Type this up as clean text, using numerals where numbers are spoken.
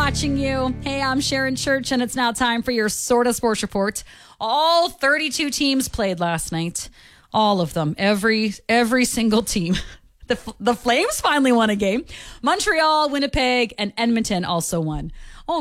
watching you. Hey, I'm Sharon Church, and it's now time for your Sorta Sports Report. All 32 teams played last night. All of them. Every single team. The Flames finally won a game. Montreal, Winnipeg, and Edmonton also won.